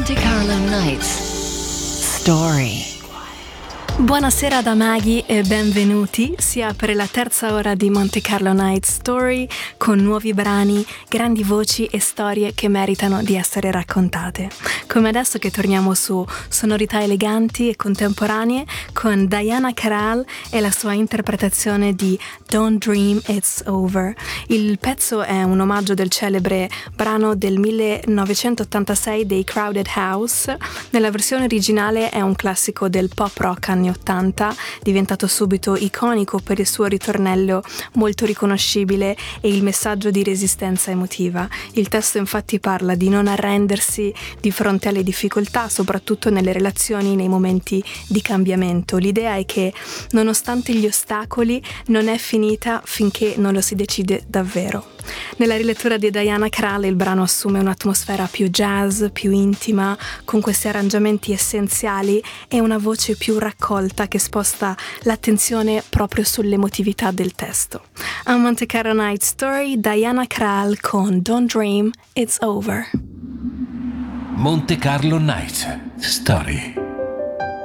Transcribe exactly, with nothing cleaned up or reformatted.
Monte Carlo Nights Story. Buonasera da Maggie e benvenuti. Si apre la terza ora di Monte Carlo Night Story con nuovi brani, grandi voci e storie che meritano di essere raccontate. Come adesso che torniamo su sonorità eleganti e contemporanee con Diana Krall e la sua interpretazione di Don't Dream It's Over. Il pezzo è un omaggio del celebre brano del millenovecentottantasei dei Crowded House. Nella versione originale è un classico del pop rock anni ottanta, diventato subito iconico per il suo ritornello molto riconoscibile e il messaggio di resistenza emotiva. Il testo infatti parla di non arrendersi di fronte alle difficoltà, soprattutto nelle relazioni, nei momenti di cambiamento. L'idea è che, nonostante gli ostacoli, non è finita finché non lo si decide davvero. Nella rilettura di Diana Krall il brano assume un'atmosfera più jazz, più intima, con questi arrangiamenti essenziali e una voce più raccolta che sposta l'attenzione proprio sull'emotività del testo. A Monte Carlo Night Story, Diana Krall con Don't Dream It's Over. Monte Carlo Night Story.